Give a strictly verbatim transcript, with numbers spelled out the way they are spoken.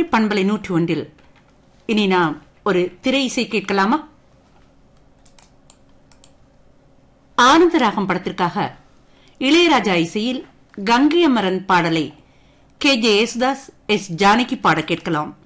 குமரி பண்பலை நூற்றி ஒன்றில் இனி நாம் ஒரு திரை இசை கேட்கலாமா? ஆனந்தராகம் படத்திற்காக இளையராஜா இசையில் கங்கை அமரன் பாடலை K J Yesudas, S Janaki பாட கேட்கலாம்.